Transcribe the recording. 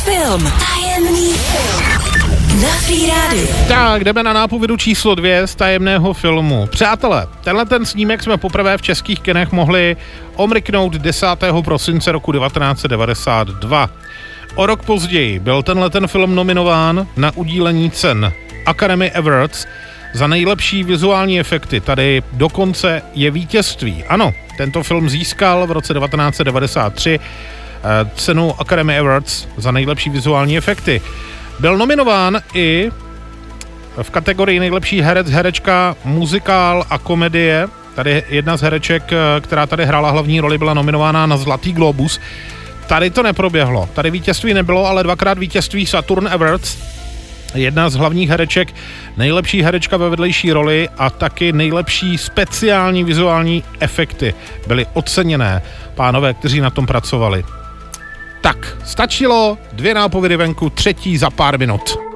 film. Tajemný film. Na Free Radio. Tak, jdeme na nápovědu číslo 2 z tajemného filmu. Přátelé, tenhle ten snímek jsme poprvé v českých kinech mohli omrknout 10. prosince roku 1992. O rok později byl tenhle ten film nominován na udílení cen Academy Awards za nejlepší vizuální efekty. Tady dokonce je vítězství. Ano, tento film získal v roce 1993 cenu Academy Awards za nejlepší vizuální efekty. Byl nominován i v kategorii nejlepší herec, herečka, muzikál a komedie. Tady jedna z hereček, která tady hrála hlavní roli, byla nominována na Zlatý globus. Tady to neproběhlo. Tady vítězství nebylo, ale dvakrát vítězství Saturn Awards. Jedna z hlavních hereček, nejlepší herečka ve vedlejší roli a taky nejlepší speciální vizuální efekty byly oceněné pánové, kteří na tom pracovali. Tak, stačilo, 2 nápovědy venku, 3. za pár minut.